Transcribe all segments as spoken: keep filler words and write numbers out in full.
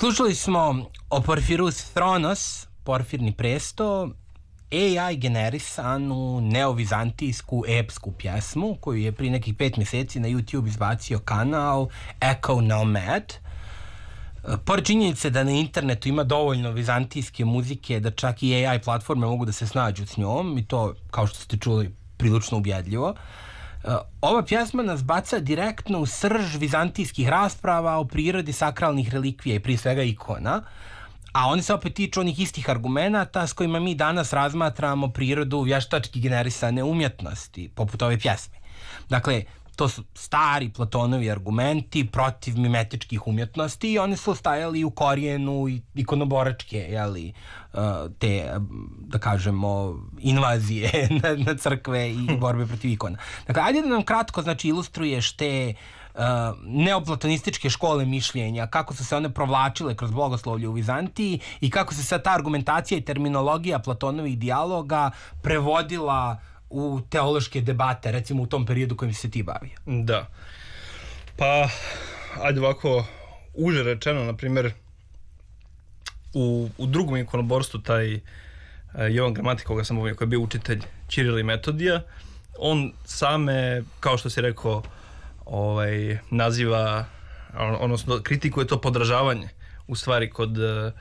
Slušali smo o Porfirus Thronos, Porfirni presto, A I generisanu neovizantijsku epsku pjesmu koju je prije nekih pet mjeseci na YouTube izbacio kanal Echo Nomad. Pored činjenice da na internetu ima dovoljno vizantijske muzike da čak i A I platforme mogu da se snađu s njom, i to, kao što ste čuli, prilično ubjedljivo, ova pjesma nas baca direktno u srž vizantijskih rasprava o prirodi sakralnih relikvija i prije svega ikona, a oni se opet tiču onih istih argumenata s kojima mi danas razmatramo prirodu vještački generisane umjetnosti, poput ove pjesme. Dakle, to su stari Platonovi argumenti protiv mimetičkih umjetnosti i oni su stajali u korijenu ikonoboračke, jeli, te, da kažemo, invazije na, na crkve i borbe protiv ikona. Dakle, ajde da nam kratko, znači, ilustruješ te uh, neoplatonističke škole mišljenja, kako su se one provlačile kroz bogoslovlje u Vizantiji i kako se sad ta argumentacija i terminologija Platonovih dijaloga prevodila u teološke debate, recimo u tom periodu kojim se ti bavio. Da. Pa, ajde ovako, uže rečeno, na primjer, u, u drugom ikonoborstvu taj uh, Jovan Gramatik, koga sam uvijek, koji je bio učitelj Ćirila i Metodija, on same, kao što si rekao, ovaj, naziva, odnosno kritikuje to podražavanje, u stvari, kod uh,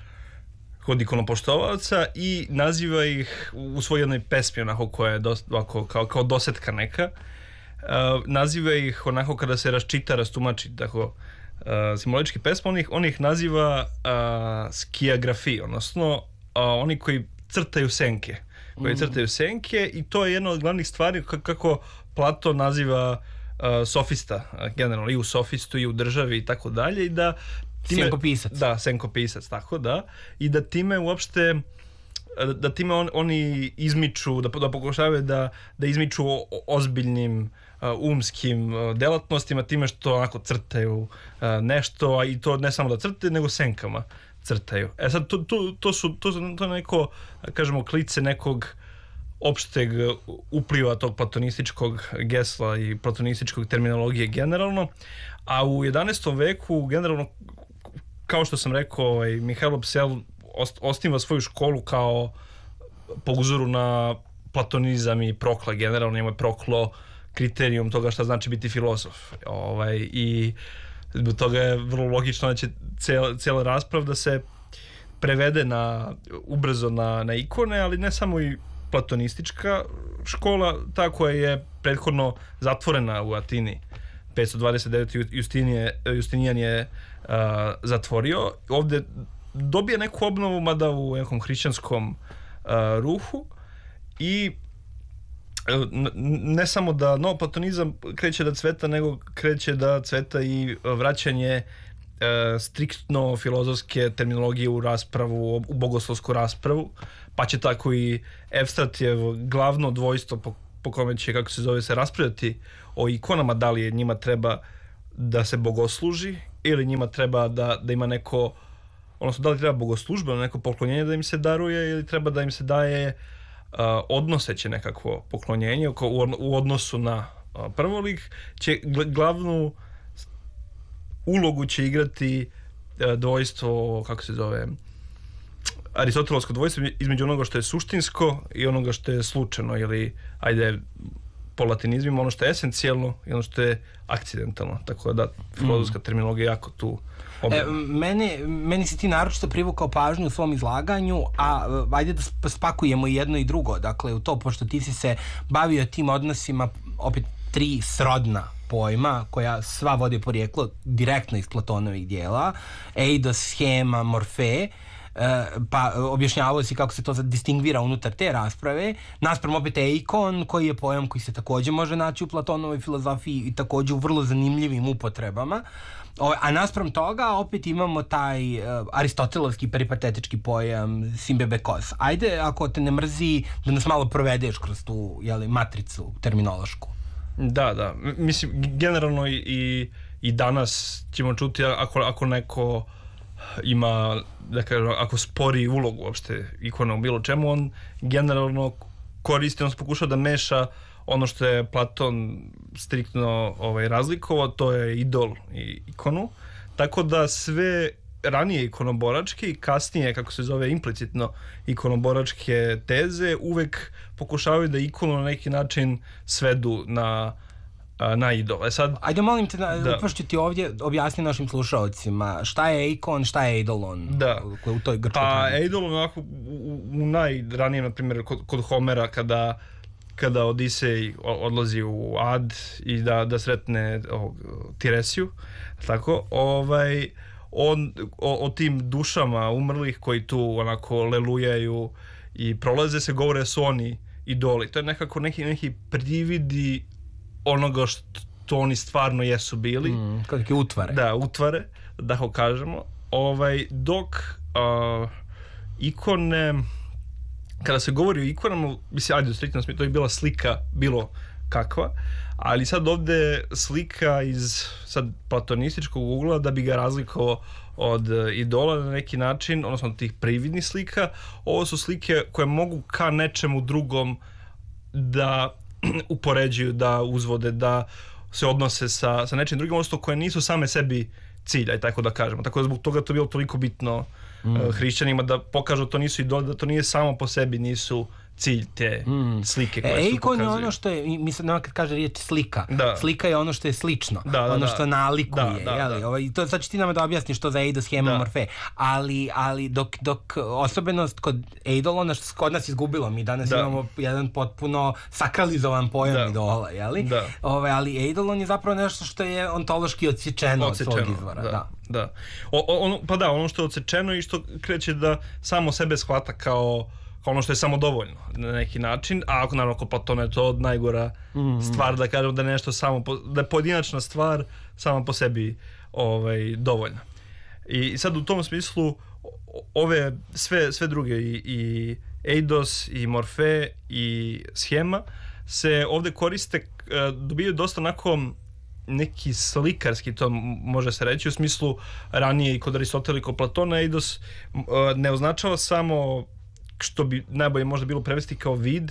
kod ikonopoštovaca i naziva ih u svojoj jednoj pesmi, onako koja je dosta, ovako, kao, kao dosetka neka, uh, naziva ih onako kada se raščita, rastumači, tako, uh, simbolički pesma, on ih, on ih naziva uh, skijagrafi, odnosno uh, oni koji crtaju senke, koji mm. crtaju senke, i to je jedna od glavnih stvari kako Platon naziva uh, sofista, uh, generalno i u sofistu i u državi i tako dalje, i da time, senkopisac. Da, senkopisac, tako da. I da time uopšte, da time on, oni izmiču, da, da pokušavaju da, da izmiču o, o ozbiljnim uh, umskim uh, delatnostima time što onako crtaju uh, nešto, a i to ne samo da crtaju, nego senkama crtaju. E sad, to, to, to su to, to neko, kažemo, klice nekog opšteg upliva tog platonističkog gesla i platonističkog terminologije generalno, a u jedanaestom veku generalno, kao što sam rekao, ovaj, Mihailo Psel osniva svoju školu kao po uzoru na platonizam i Prokla generalno. Njemu je Proklo kriterijum toga šta znači biti filozof. Ovaj, I zbog toga je vrlo logično da će cijela, cijela rasprava da se prevede na, ubrzo na, na ikone, ali ne samo i platonistička škola, ta koja je prethodno zatvorena u Atini. petsto dvadeset devet. Justinije, Justinijan je uh, zatvorio. Ovdje dobije neku obnovu, mada u nekom hrišćanskom uh, ruhu, i uh, ne samo da novoplatonizam kreće da cveta, nego kreće da cveta i vraćanje uh, striktno filozofske terminologije u raspravu, u bogoslovsku raspravu, pa će tako i Evstratijev glavno dvojstvo po, po kome će, kako se zove, se raspravljati o ikonama, da li je njima treba da se bogosluži ili njima treba da, da ima neko, odnosno da li treba bogoslužbeno neko poklonjenje da im se daruje ili treba da im se daje uh, odnoseće nekakvo poklonjenje u, u odnosu na uh, prvolik, će glavnu ulogu će igrati uh, dvojstvo, kako se zove, aristotelovsko dvojstvo između onoga što je suštinsko i onoga što je slučajno, ili ajde po latinizmima, ono što je esencijalno i ono što je akcidentalno. Tako da filozofska mm. terminologija jako tu e, mene, meni si ti naročito privukao pažnju u svom izlaganju, a ajde da spakujemo jedno i drugo. Dakle, u to, pošto ti si se bavio tim odnosima, opet tri srodna pojma koja sva vode porijeklo direktno iz Platonovih dijela, eidos, schema, morfe, pa objašnjavao si kako se to distingvira unutar te rasprave, naspram opet eikon, koji je pojam koji se također može naći u Platonovoj filozofiji i također u vrlo zanimljivim upotrebama, a naspram toga opet imamo taj uh, aristotelovski peripatetički pojam simbebekos. Ajde, ako te ne mrzi, da nas malo provedeš kroz tu, jeli, matricu terminološku. Da, da, mislim, generalno i, i, i danas ćemo čuti, ako, ako neko ima, da kažem, ako spori ulogu uopšte ikona u bilo čemu, on generalno koristi, on se pokušao da meša ono što je Platon striktno ovaj, razlikovao, to je idol i ikonu, tako da sve ranije ikonoboračke i kasnije, kako se zove, implicitno ikonoboračke teze uvek pokušavaju da ikonu na neki način svedu na na idol. E sad, ajde molim te, da. Prvo ću ti ovdje objasni našim slušalcima šta je ikon, šta je eidolon, da. u toj grčkoj pa tradiciji. Eidolon onako u, u najranijem, na primjer kod, kod Homera, kada kada Odisej odlazi u Ad i da da sretne ovog Tiresiju, tako, ovaj on o, o tim dušama umrlih koji tu onako lelujaju i prolaze, se govore da su oni idoli. To je nekako neki neki prividi onoga što oni stvarno jesu bili. Mm, kao neke utvare. Da, utvare, da ho kažemo. Ovaj, dok uh, ikone, kada se govori o ikonama, mislim, ajde, striktno smislu, to je bila slika bilo kakva, ali sad ovde slika iz sad platonističkog ugla, da bi ga razlikovao od idola na neki način, odnosno tih prividnih slika. Ovo su slike koje mogu ka nečemu drugom da upoređuju, da uzvode, da se odnose sa, sa nečim drugim, odnosno koje nisu same sebi cilj, aj tako da kažemo. Tako da zbog toga to bilo toliko bitno mm. uh, hrišćanima da pokažu to nisu idoli, da to nije samo po sebi, nisu cilj te mm. slike koje e, su ikon pokazuju. je ono što je, mislim, nema kad kaže riječ slika. Da. Slika je ono što je slično, da, da, ono što da. nalikuje. Da, da, jeli? da. Ovaj, to, sad ću ti nama da objasniš što za Eidos, Schema, da. Morfe. Ali, ali dok, dok osobenost kod Eidolona, što se kod nas izgubilo, mi danas da. imamo jedan potpuno sakralizovan pojam da. idola, jeli? Da. Ovaj, ali Eidolon je zapravo nešto što je ontološki odsječeno od svog izvora. Da, da. da. O, ono, pa da, ono što je odsečeno i što kreće da samo sebe shvata kao kao ono što je samodovoljno na neki način, a ako naravno kod Platona je to najgora mm. stvar, da kažem da je nešto samo po, da je pojedinačna stvar sama po sebi ovaj dovoljna. I sad u tom smislu ove sve sve druge i, i Eidos i Morfe i Schema se ovde koriste, dobijaju dosta onako neki slikarski, to može se reći, u smislu ranije i kod Aristotela i kod Platona Eidos ne označava samo, što bi najbolje možda bilo prevesti kao vid,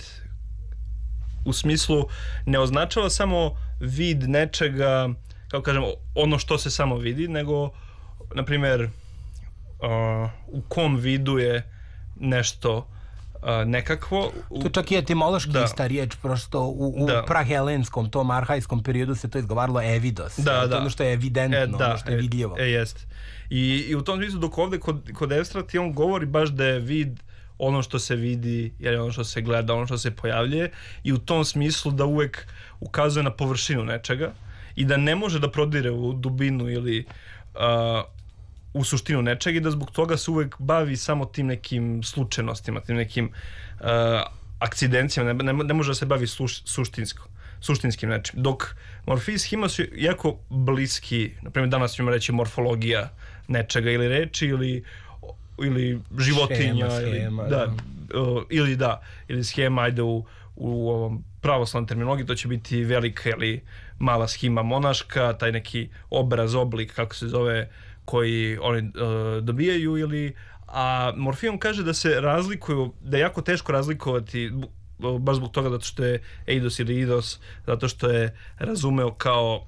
u smislu ne označava samo vid nečega, kao kažemo, ono što se samo vidi, nego, na primjer, uh, u kom vidu je nešto uh, nekakvo. U... To je čak i etimološki da. ista riječ, prosto u, u da. prahelenskom, tom arhajskom periodu se to izgovaralo evidos. Da, to da. ono što je evidentno, e, da, ono što je vidljivo. E, e jest. I, I u tom smislu, dok ovde kod, kod Evstrati on govori baš da je vid ono što se vidi, jer je ono što se gleda, ono što se pojavljuje, i u tom smislu da uvek ukazuje na površinu nečega i da ne može da prodire u dubinu ili uh, u suštinu nečega, i da zbog toga se uvek bavi samo tim nekim slučajnostima, tim nekim uh, akcidencijama, ne, ne, ne može da se bavi sluš, suštinsko, suštinskim nečim. Dok Morfe i Schema su jako bliski, na primjer danas ćemo reći morfologija nečega ili reči ili ili životinja, Šema, ili schema, da, da. Uh, ili da, ili schema, ajde u u ovom pravoslavnom terminologiji to će biti velika ili mala schema monaška, taj neki obraz, oblik, kako se zove, koji oni uh, dobijaju, ili a Morfion kaže da se razlikuju, da je jako teško razlikovati baš zbog toga zato što je Eidos ili Eidos, zato što je razumeo kao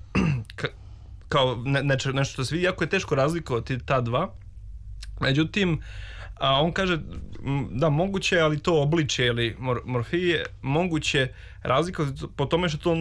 kao ne, nešto, nešto što se vidi, jako je teško razlikovati ta dva. Međutim, a on kaže da moguće, ali to obličje ili mor, morfije moguće razlikovati po tome što to